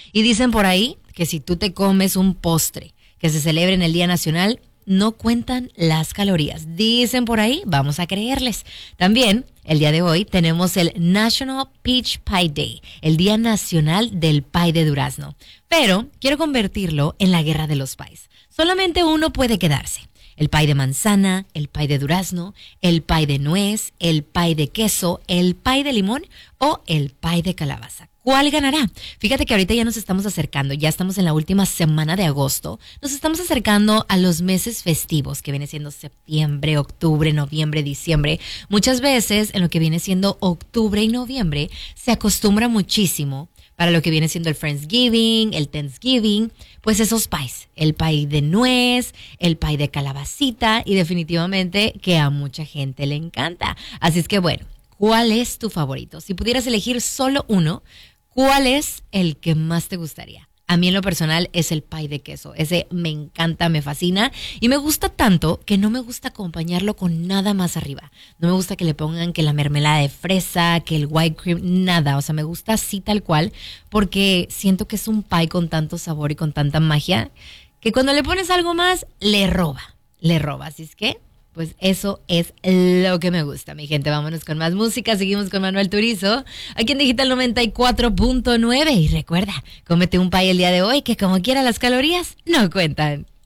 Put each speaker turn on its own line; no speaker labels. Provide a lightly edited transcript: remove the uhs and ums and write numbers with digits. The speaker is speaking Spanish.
Y dicen por ahí que si tú te comes un postre que se celebre en el Día Nacional, no cuentan las calorías. Dicen por ahí, vamos a creerles. También, el día de hoy tenemos el National Peach Pie Day, el Día Nacional del Pie de Durazno. Pero quiero convertirlo en la guerra de los pies. Solamente uno puede quedarse. El pie de manzana, el pie de durazno, el pie de nuez, el pie de queso, el pie de limón o el pie de calabaza. ¿Cuál ganará? Fíjate que ahorita ya nos estamos acercando, ya estamos en la última semana de agosto, nos estamos acercando a los meses festivos, que viene siendo septiembre, octubre, noviembre, diciembre. Muchas veces en lo que viene siendo octubre y noviembre se acostumbra muchísimo para lo que viene siendo el Friendsgiving, el Thanksgiving, pues esos pies, el pie de nuez, el pie de calabacita y definitivamente que a mucha gente le encanta. Así es que bueno, ¿cuál es tu favorito? Si pudieras elegir solo uno, ¿cuál es el que más te gustaría? A mí en lo personal es el pie de queso. Ese me encanta, me fascina y me gusta tanto que no me gusta acompañarlo con nada más arriba. No me gusta que le pongan que la mermelada de fresa, que el white cream, nada. O sea, me gusta así tal cual porque siento que es un pie con tanto sabor y con tanta magia que cuando le pones algo más, le roba. Le roba. Así es que pues eso es lo que me gusta, mi gente. Vámonos con más música. Seguimos con Manuel Turizo, aquí en Digital 94.9. Y recuerda, cómete un pie el día de hoy, que como quiera las calorías no cuentan.